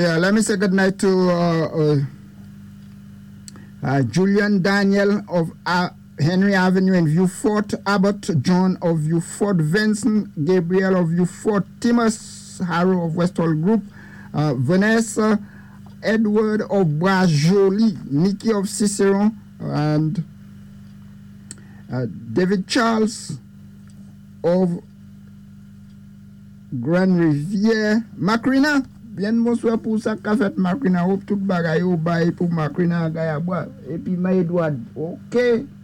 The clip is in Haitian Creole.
Yeah, let me say good night to Julian Daniel of Henry Avenue in Vieux-Fort, Abbott John of Vieux-Fort, Vincent Gabriel of Vieux-Fort, Timus Harrow of Westall Group, Vanessa Edward of Bois-Joli, Nikki of Ciceron, and David Charles of Grand Rivière. Macrina, bien bonsoir pour ça qu'a fait Macrina. Hope tout bagaille au bail pour Macrina gaya bois. Et puis ma Edward. OK.